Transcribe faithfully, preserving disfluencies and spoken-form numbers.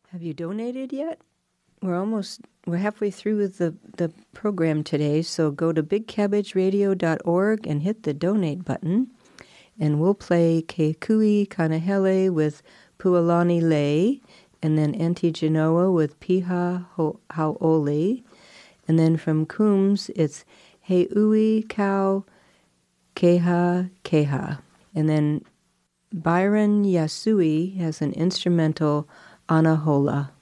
Have you donated yet? We're almost, we're halfway through with the, the program today, so go to big cabbage radio dot org and hit the donate button, and we'll play Ke Kui Kanahele with Pualani Lei, and then Auntie Genoa with Piha Hau'oli, and then from Coombs, it's He Ui Kau Keha Keha. And then Byron Yasui has an instrumental Anahola.